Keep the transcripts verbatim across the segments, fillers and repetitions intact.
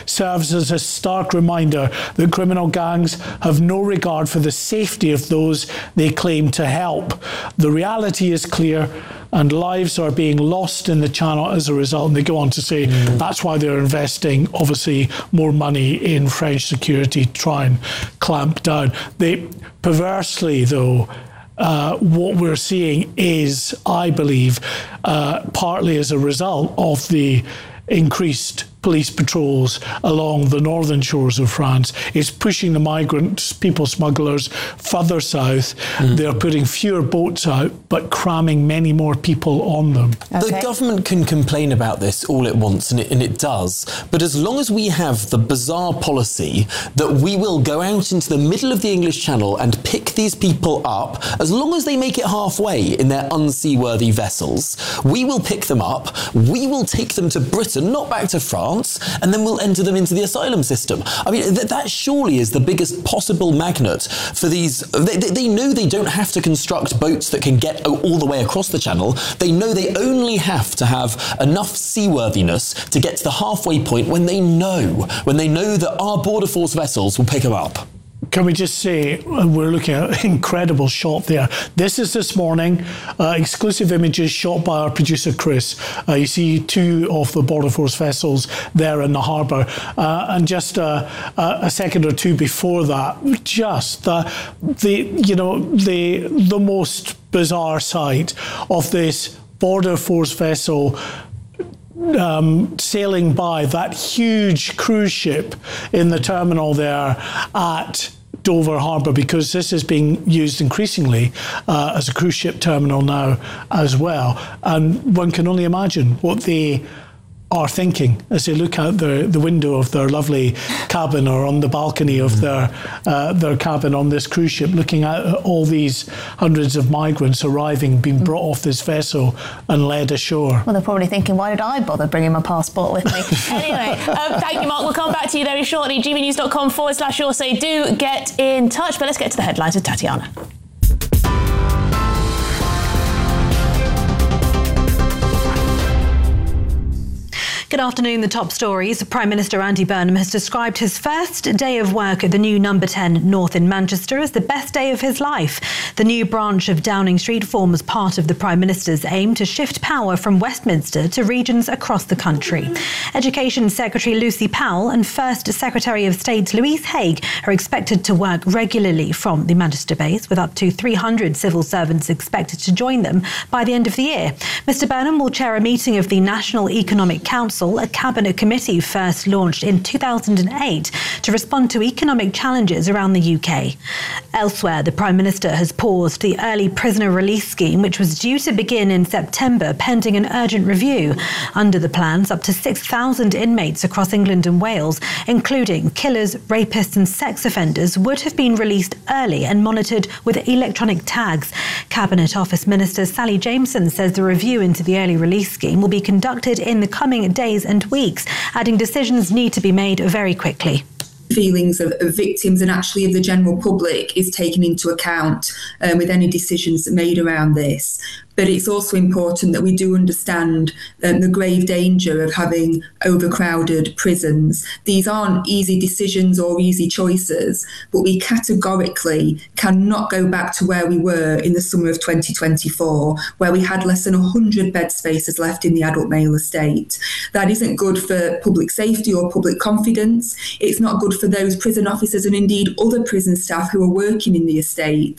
serves as a stark reminder that criminal gangs have no regard for the safety of those they claim to help. The reality is clear, and lives are being lost in the channel as a result. And they go on to say mm. that's why they're investing, obviously, more money in French security to try and clamp down. They, perversely, though, uh, what we're seeing is, I believe, uh, partly as a result of the increased police patrols along the northern shores of France. It's pushing the migrant people smugglers further south. Mm. They're putting fewer boats out, but cramming many more people on them. Okay. The government can complain about this all it wants, and it, and it does. But as long as we have the bizarre policy that we will go out into the middle of the English Channel and pick these people up, as long as they make it halfway in their unseaworthy vessels, we will pick them up, we will take them to Britain, not back to France, and then we'll enter them into the asylum system. I mean, th- that surely is the biggest possible magnet for these. They, they, they know they don't have to construct boats that can get all the way across the channel. They know they only have to have enough seaworthiness to get to the halfway point when they know, when they know that our border force vessels will pick them up. Can we just say, we're looking at an incredible shot there. This is this morning, uh, exclusive images shot by our producer, Chris. Uh, you see two of the Border Force vessels there in the harbour. Uh, and just uh, a second or two before that, just the, the you know, the, the most bizarre sight of this Border Force vessel Um, sailing by that huge cruise ship in the terminal there at Dover Harbour, because this is being used increasingly uh, as a cruise ship terminal now as well. And one can only imagine what they are thinking as they look out the, the window of their lovely cabin or on the balcony of their uh, their cabin on this cruise ship, looking out at all these hundreds of migrants arriving, being brought off this vessel and led ashore. Well, they're probably thinking, why did I bother bringing my passport with me? Anyway, um, thank you, Mark. We'll come back to you very shortly. gvnews.com forward slash your say. Do get in touch. But let's get to the headlines with Tatiana. Good afternoon. The top stories. Prime Minister Andy Burnham has described his first day of work at the new number ten North in Manchester as the best day of his life. The new branch of Downing Street forms part of the Prime Minister's aim to shift power from Westminster to regions across the country. Education Secretary Lucy Powell and First Secretary of State Louise Haigh are expected to work regularly from the Manchester base, with up to three hundred civil servants expected to join them by the end of the year. Mr Burnham will chair a meeting of the National Economic Council, a cabinet committee first launched in two thousand eight to respond to economic challenges around the U K. Elsewhere, the Prime Minister has paused the early prisoner release scheme, which was due to begin in September, pending an urgent review. Under the plans, up to six thousand inmates across England and Wales, including killers, rapists and sex offenders, would have been released early and monitored with electronic tags. Cabinet Office Minister Sally Jameson says the review into the early release scheme will be conducted in the coming days and weeks, adding decisions need to be made very quickly. Feelings of, of victims and actually of the general public is taken into account um, with any decisions made around this. But it's also important that we do understand um, the grave danger of having overcrowded prisons. These aren't easy decisions or easy choices, but we categorically cannot go back to where we were in the summer of twenty twenty-four, where we had less than one hundred bed spaces left in the adult male estate. That isn't good for public safety or public confidence. It's not good for those prison officers and indeed other prison staff who are working in the estate.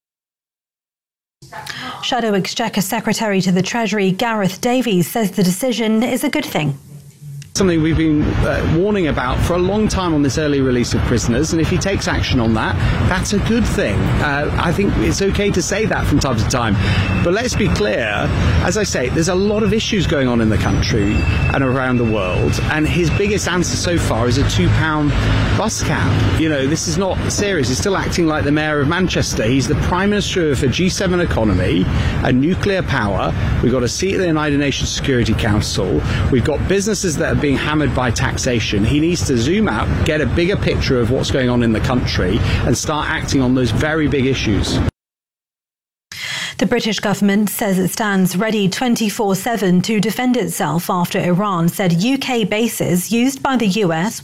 Shadow Exchequer Secretary to the Treasury Gareth Davies says the decision is a good thing. Something we've been uh, warning about for a long time on this early release of prisoners, and if he takes action on that, that's a good thing. Uh, I think it's okay to say that from time to time. But let's be clear, as I say, there's a lot of issues going on in the country and around the world, and his biggest answer so far is a two pound bus cap. You know, this is not serious. He's still acting like the Mayor of Manchester. He's the Prime Minister of a G seven economy and nuclear power. We've got a seat at the United Nations Security Council. We've got businesses that are being hammered by taxation. He needs to zoom out, get a bigger picture of what's going on in the country and start acting on those very big issues. The British government says it stands ready twenty-four seven to defend itself after Iran said U K bases used by the U S